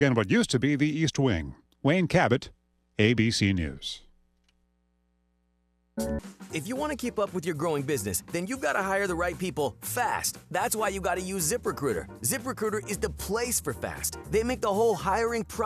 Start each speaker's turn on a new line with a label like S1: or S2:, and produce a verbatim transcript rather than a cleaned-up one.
S1: in what used to be the East Wing. Wayne Cabot, A B C News.
S2: If you want to keep up with your growing business, then you've got to hire the right people fast. That's why you got to use ZipRecruiter. ZipRecruiter is the place for fast. They make the whole hiring process